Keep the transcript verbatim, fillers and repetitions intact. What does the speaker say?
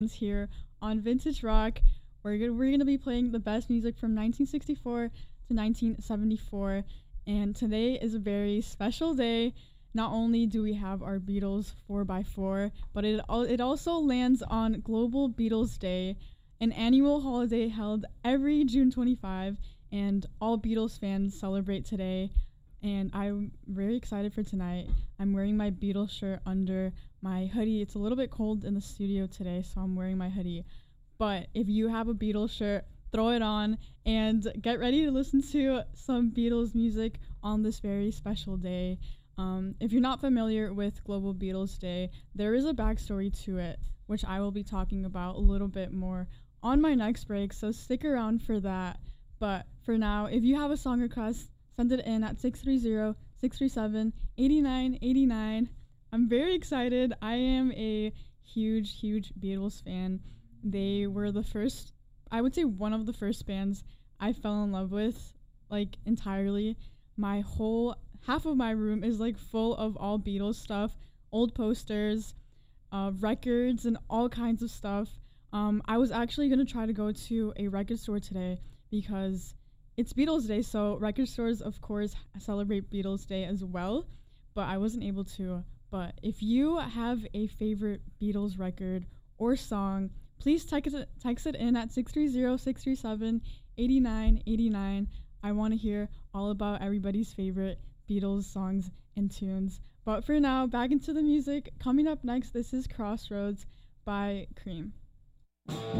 here on Vintage Rock. We're gonna, we're gonna be playing the best music from nineteen sixty-four to nineteen seventy-four, and today is a very special day. Not only do we have our Beatles four by four, but it al- it also lands on Global Beatles Day, an annual holiday held every June twenty-fifth, and all Beatles fans celebrate today. And I'm very excited for tonight. I'm wearing my Beatles shirt under my hoodie. It's a little bit cold in the studio today, so I'm wearing my hoodie. But if you have a Beatles shirt, throw it on and get ready to listen to some Beatles music on this very special day. Um, if you're not familiar with Global Beatles Day, there is a backstory to it, which I will be talking about a little bit more on my next break, so stick around for that. But for now, if you have a song request, send it in at six three zero, six three seven, eight nine eight nine. I'm very excited. I am a huge, huge Beatles fan. They were the first, I would say one of the first bands I fell in love with, like, entirely. My whole, half of my room is, like, full of all Beatles stuff, old posters, uh, records, and all kinds of stuff. Um, I was actually going to try to go to a record store today because it's Beatles Day, so record stores, of course, celebrate Beatles Day as well, but I wasn't able to. But if you have a favorite Beatles record or song, please text it, text it in at six three zero, six three seven, eight nine eight nine. I want to hear all about everybody's favorite Beatles songs and tunes. But for now, back into the music. Coming up next, this is Crossroads by Cream.